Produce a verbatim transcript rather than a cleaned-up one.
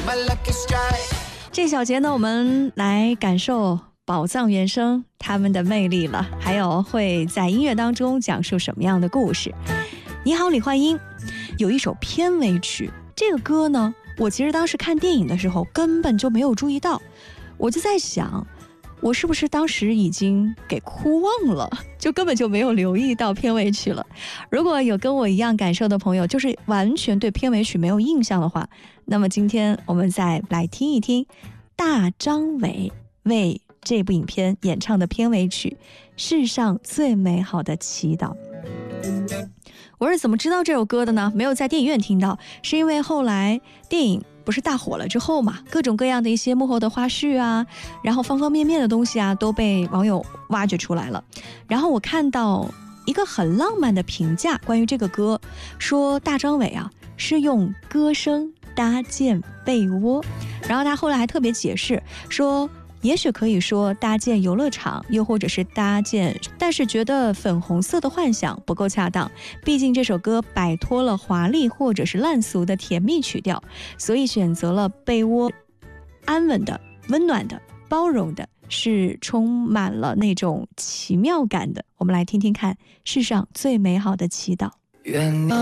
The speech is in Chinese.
这小节呢，我们来感受宝藏原声他们的魅力了，还有会在音乐当中讲述什么样的故事。你好，李焕英有一首片尾曲，这个歌呢，我其实当时看电影的时候根本就没有注意到，我就在想，我是不是当时已经给哭忘了，就根本就没有留意到片尾曲了。如果有跟我一样感受的朋友，就是完全对片尾曲没有印象的话，那么今天我们再来听一听大张伟为这部影片演唱的片尾曲《世上最美好的祈祷》。我是怎么知道这首歌的呢？没有在电影院听到，是因为后来电影不是大火了之后嘛，各种各样的一些幕后的花絮啊，然后方方面面的东西啊，都被网友挖掘出来了。然后我看到一个很浪漫的评价，关于这个歌，说大张伟啊是用歌声搭建被窝，然后他后来还特别解释说，也许可以说搭建游乐场，又或者是搭建，但是觉得粉红色的幻想不够恰当，毕竟这首歌摆脱了华丽或者是烂俗的甜蜜曲调，所以选择了被窝，安稳的、温暖的、包容的，是充满了那种奇妙感的。我们来听听看世上最美好的祈祷。